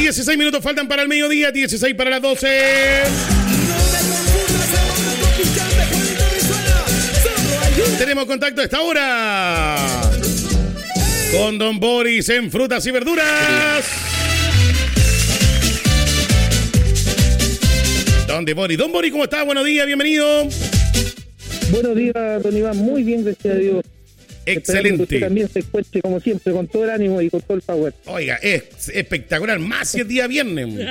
16 minutos faltan para el mediodía, 16 para las 12. Tenemos contacto a esta hora con Don Boris en Frutas y Verduras. Don Boris, ¿cómo está? Buenos días, bienvenido. Buenos días, don Iván. Muy bien, gracias a Dios. Excelente. Que usted también se encuentre, como siempre, con todo el ánimo y con todo el power. Oiga, es espectacular. Más si es día viernes.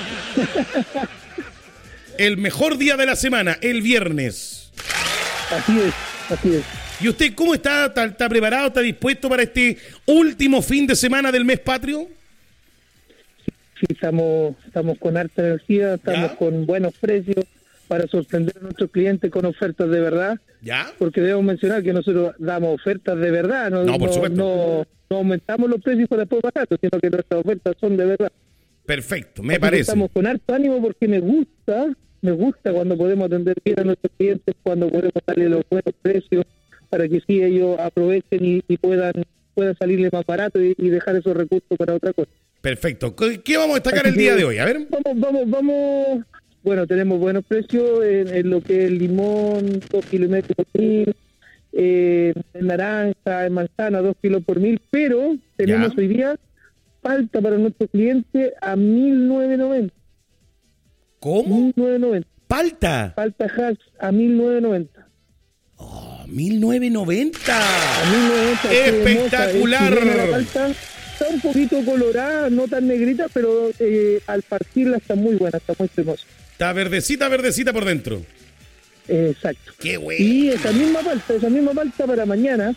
El mejor día de la semana, el viernes. Así es. ¿Y usted cómo está? ¿Está preparado? ¿Está dispuesto para este último fin de semana del mes patrio? Sí, estamos con harta energía, estamos con buenos precios para sorprender a nuestros clientes con ofertas de verdad. ¿Ya? Porque debemos mencionar que nosotros damos ofertas de verdad. No, por supuesto. No aumentamos los precios para después bajar, sino que nuestras ofertas son de verdad. Perfecto, me parece. Estamos con harto ánimo porque me gusta cuando podemos atender bien a nuestros clientes, cuando podemos darle los buenos precios para que sí ellos aprovechen y puedan salirle más barato y dejar esos recursos para otra cosa. Perfecto. ¿Qué vamos a destacar el día de hoy? A ver. Vamos. Bueno, tenemos buenos precios en lo que es el limón, 2 kilos y medio por 1.000, en naranja, en manzana, 2 kilos por 1.000, pero tenemos hoy día palta para nuestro cliente a 1.990. ¿Cómo? 1.990. ¿Palta? Palta hash a 1.990. Oh, 1.990. A 1.990. Espectacular. La palta está un poquito colorada, no tan negrita, pero al partirla está muy buena, está muy cremosa. Está verdecita por dentro. Exacto. Qué bueno. Y esa misma palta para mañana,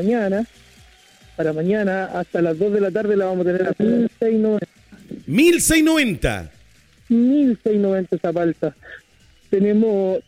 hasta las 2 de la tarde la vamos a tener a 1.690. 1.690. 1.690 esa palta. Tenemos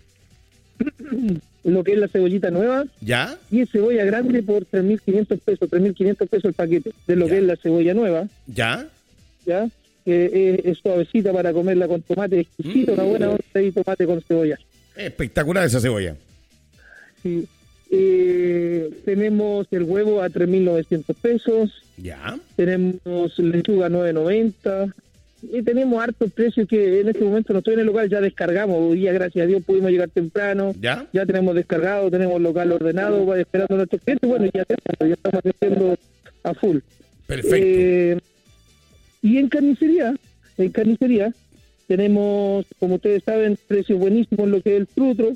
lo que es la cebollita nueva. ¿Ya? Y es cebolla grande por 3.500 pesos. 3.500 pesos el paquete de lo que es la cebolla nueva. ¿Ya? ¿Ya? Es suavecita para comerla con tomate, exquisito, una buena onza y tomate con cebolla. Espectacular esa cebolla. Sí. Tenemos el huevo a 3.900 pesos. ¿Ya? Tenemos lechuga 9.90. Y tenemos hartos precios que en este momento no estoy en el local, ya descargamos. Hoy día, gracias a Dios, pudimos llegar temprano. ¿Ya? Ya tenemos descargado, tenemos local ordenado, esperando a nuestros clientes. Bueno, ya estamos haciendo a full. Perfecto. Y en carnicería tenemos, como ustedes saben, precios buenísimos en lo que es el frutro,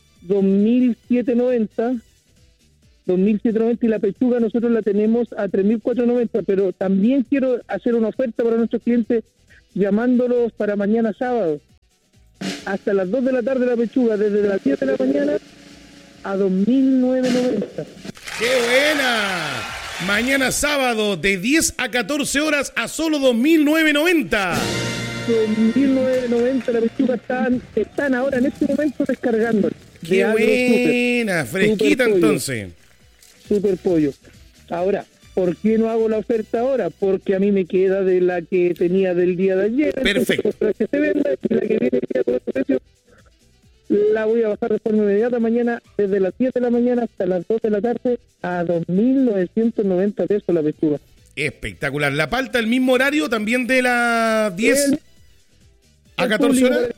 2.790 y la pechuga nosotros la tenemos a 3.490, pero también quiero hacer una oferta para nuestros clientes llamándolos para mañana sábado. Hasta las 2 de la tarde la pechuga, desde las 10 de la mañana a 2.990. ¡Qué buena! Mañana sábado de 10 a 14 horas a solo 2.990. 2.990 la pechuga están ahora en este momento descargando. ¡Qué buena! Fresquita entonces. Super pollo. Ahora, ¿por qué no hago la oferta ahora? Porque a mí me queda de la que tenía del día de ayer. Perfecto. La que se venda y la que viene el día con este precio, la voy a bajar de forma inmediata mañana, desde las 10 de la mañana hasta las 2 de la tarde, a 2.990 pesos la pechuga. Espectacular. ¿La palta el mismo horario también de las 10 a 14 horas?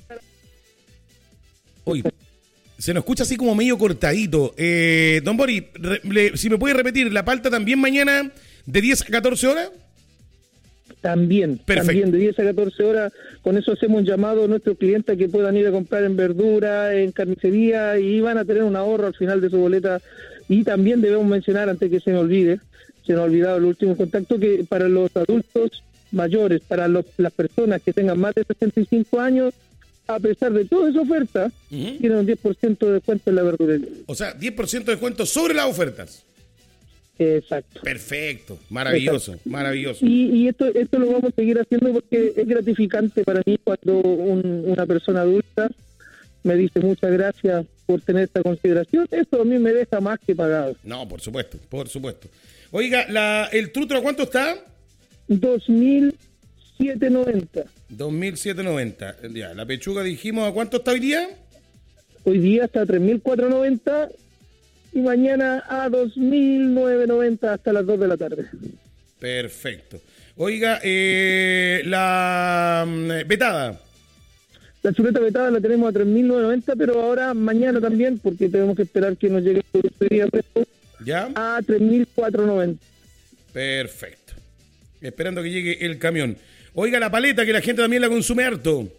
Uy, se nos escucha así como medio cortadito. Don Boris, si me puede repetir, ¿la palta también mañana de 10 a 14 horas? También de 10 a 14 horas. Con eso hacemos un llamado a nuestros clientes que puedan ir a comprar en verdura, en carnicería, y van a tener un ahorro al final de su boleta. Y también debemos mencionar, antes que se me olvide, se nos ha olvidado el último contacto, que para los adultos mayores, para las personas que tengan más de 65 años, a pesar de toda esa oferta, tienen un 10% de descuento en la verdulería. O sea, 10% de descuento sobre las ofertas. Exacto. Perfecto, maravilloso, exacto. Maravilloso. Y esto lo vamos a seguir haciendo porque es gratificante para mí cuando una persona adulta me dice muchas gracias por tener esta consideración. Eso a mí me deja más que pagado. No, por supuesto. Oiga, ¿el trutro a cuánto está? 2.790. 2.790. Ya, la pechuga dijimos, ¿a cuánto está hoy día? Hoy día está a 3.490 y mañana a 2.990 hasta las 2 de la tarde. Perfecto. Oiga, la vetada. La chuleta vetada la tenemos a 3.990, pero ahora mañana también, porque tenemos que esperar que nos llegue el día ¿Ya? a 3.490. Perfecto. Esperando que llegue el camión. Oiga, la paleta, que la gente también la consume harto.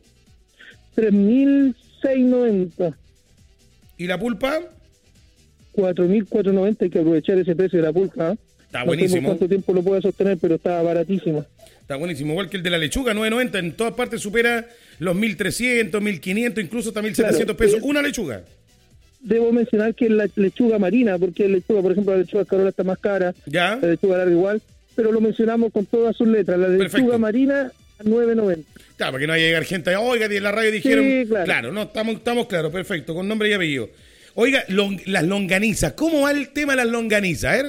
3.690. ¿Y la pulpa? 4.490, hay que aprovechar ese precio de la pulpa. Está buenísimo. No sé por cuánto tiempo lo pueda sostener, pero está baratísimo. Está buenísimo, igual que el de la lechuga, 9.90, en todas partes supera los 1.300, 1.500, incluso hasta 1.700 pesos, una lechuga. Debo mencionar que la lechuga marina, porque la lechuga, por ejemplo, la lechuga Carola está más cara, ¿Ya? La lechuga larga igual, pero lo mencionamos con todas sus letras, la lechuga marina a 9.90. Claro, para que no vaya a llegar gente, oiga, en la radio dijeron, sí, claro, no, estamos claros, perfecto, con nombre y apellido. Oiga, las longanizas, ¿cómo va el tema de las longanizas,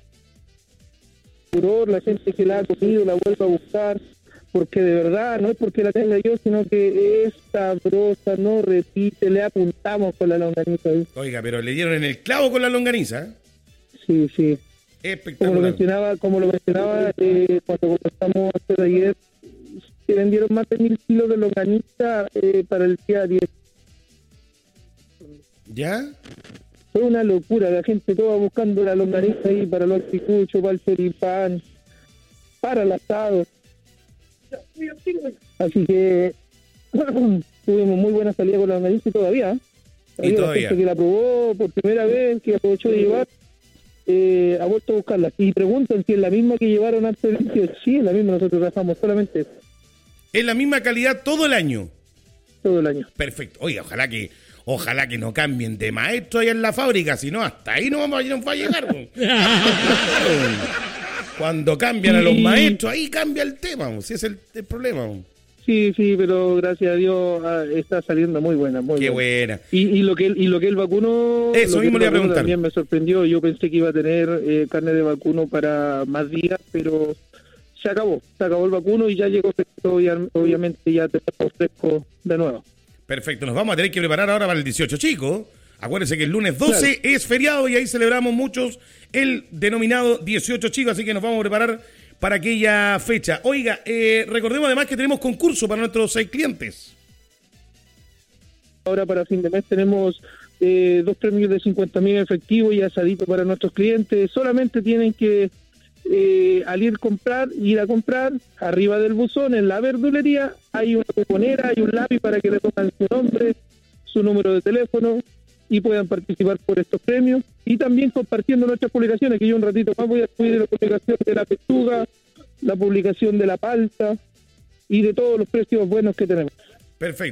La gente que la ha comido la vuelve a buscar, porque de verdad, no es porque la tenga yo, sino que es sabrosa, no repite, le apuntamos con la longaniza. Oiga, pero le dieron en el clavo con la longaniza. Sí, sí. Espectacular. Como lo mencionaba cuando conversamos antes de ayer, se vendieron más de 1.000 kilos de longaniza para el día 10. ¿Ya? Fue una locura, la gente toda buscando la longaniza ahí para los anticuchos, para el choripán, para el asado. Así que tuvimos muy buena salida con la longaniza y todavía. Y todavía. La gente que la probó por primera vez, que aprovechó de llevar, ha vuelto a buscarla. Y preguntan si es la misma que llevaron antes del inicio. Sí, es la misma, nosotros trabajamos solamente eso. Es la misma calidad todo el año. Todo el año. Perfecto. Oiga, ojalá que no cambien de maestro allá en la fábrica, si no, hasta ahí no vamos a llegar. Cuando cambian a los maestros, ahí cambia el tema, si es el problema. Sí, pero gracias a Dios está saliendo muy buena, muy Qué buena. buena. Y lo que el vacuno, eso mismo le iba a preguntar. También me sorprendió. Yo pensé que iba a tener carne de vacuno para más días, pero se acabó el vacuno y ya llegó fresco, obviamente ya tenemos fresco de nuevo. Perfecto, nos vamos a tener que preparar ahora para el 18, chicos. Acuérdense que el lunes 12 es feriado y ahí celebramos muchos el denominado 18, chicos, así que nos vamos a preparar para aquella fecha. Oiga, recordemos además que tenemos concurso para nuestros 6 clientes. Ahora para fin de mes tenemos 2 premios de 50.000 efectivos y asadito para nuestros clientes. Solamente tienen que ir a comprar, arriba del buzón, en la verdulería, hay una cuponera, hay un lápiz para que le pongan su nombre, su número de teléfono y puedan participar por estos premios. Y también compartiendo nuestras publicaciones, que yo un ratito más voy a subir la publicación de la pechuga, la publicación de la palta y de todos los precios buenos que tenemos. Perfecto.